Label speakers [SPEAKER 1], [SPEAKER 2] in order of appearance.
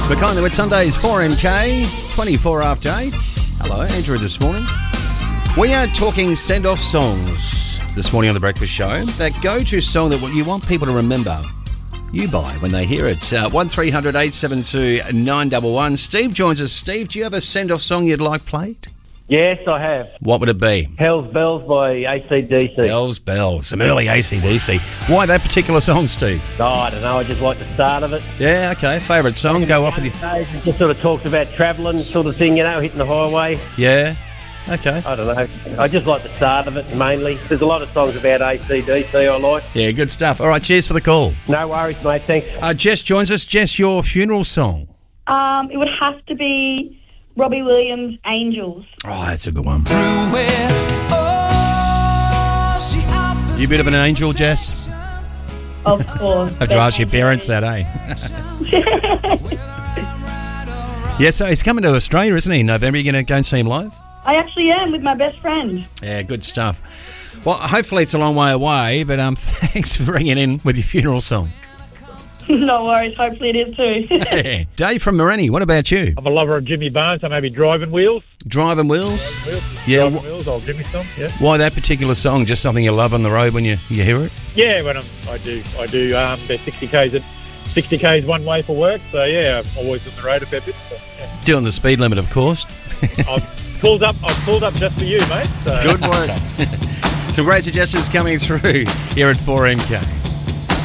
[SPEAKER 1] McKinley with Sundays 4MK, 24 after 8. Hello, Andrew this morning. We are talking send-off songs this morning on The Breakfast Show. That go-to song that you want people to remember you by when they hear it. 1300 872 911. Steve joins us. Steve, do you have a send-off song you'd like played?
[SPEAKER 2] Yes, I have.
[SPEAKER 1] What would it be?
[SPEAKER 2] Hell's Bells by AC/DC.
[SPEAKER 1] Hell's Bells, some early AC/DC. Why that particular song, Steve?
[SPEAKER 2] Oh, I don't know, I just like the start of it.
[SPEAKER 1] Yeah, okay. Favourite song? Go off with you.
[SPEAKER 2] It just sort of talks about travelling sort of thing, you know, hitting the highway.
[SPEAKER 1] Yeah, okay.
[SPEAKER 2] I don't know. I just like the start of it mainly. There's a lot of songs about AC/DC I like.
[SPEAKER 1] Yeah, good stuff. All right, cheers for the call.
[SPEAKER 2] No worries, mate. Thanks.
[SPEAKER 1] Jess joins us. Jess, your funeral song?
[SPEAKER 3] It would have to be Robbie Williams' Angels.
[SPEAKER 1] Oh, that's a good one. You a bit of an angel, Jess?
[SPEAKER 3] Of course.
[SPEAKER 1] Have to ask your parents that, eh? Yeah, so he's coming to Australia, isn't he, in November? You're going to go and see him live?
[SPEAKER 3] I actually am with my best friend.
[SPEAKER 1] Yeah, good stuff. Well, hopefully it's a long way away, but thanks for bringing in with your funeral song.
[SPEAKER 3] No worries, hopefully it is too.
[SPEAKER 1] Dave from Morenni, what about you?
[SPEAKER 4] I'm a lover of Jimmy Barnes, so maybe Driving Wheels.
[SPEAKER 1] Driving Wheels? Yeah.
[SPEAKER 4] Driving Wheels, old Jimmy song, yeah.
[SPEAKER 1] Why that particular song? Just something you love on the road when you hear it?
[SPEAKER 4] Yeah, when I do. They're 60 k's one way for work, so yeah, I'm always on the road a fair bit. So, yeah.
[SPEAKER 1] Doing the speed limit, of course.
[SPEAKER 4] I've pulled up just for you, mate. So.
[SPEAKER 1] Good work. Some great suggestions coming through here at 4MK.